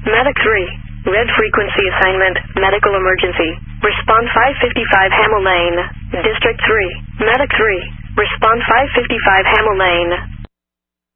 Medic 3. Red frequency assignment, medical emergency. Respond 555 Hamel Lane. District 3. Medic 3. Respond 555 Hamel Lane.